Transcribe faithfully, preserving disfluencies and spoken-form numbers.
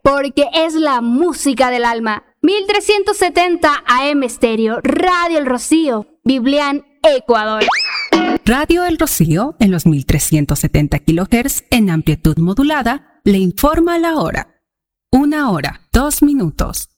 porque es la música del alma. mil trescientos setenta A M Estéreo, Radio El Rocío, Biblián, Ecuador. Radio El Rocío, en los mil trescientos setenta kilohertz en amplitud modulada, le informa la hora. Una hora, dos minutos.